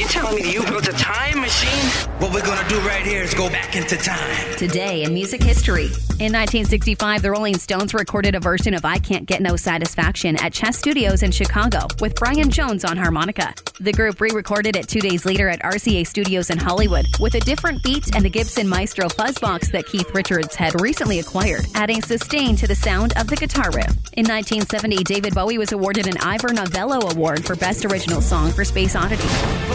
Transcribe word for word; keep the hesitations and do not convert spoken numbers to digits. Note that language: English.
you telling me you built a time machine? What we're gonna do right here is go back into time. Today in music history. In nineteen sixty-five, the Rolling Stones recorded a version of I Can't Get No Satisfaction at Chess Studios in Chicago with Brian Jones on harmonica. The group re-recorded it two days later at R C A Studios in Hollywood with a different beat and a Gibson Maestro fuzzbox that Keith Richards had recently acquired, adding sustain to the sound of the guitar riff. In nineteen seventy, David Bowie was awarded an Ivor Novello Award for Best Original Song for Space Oddity.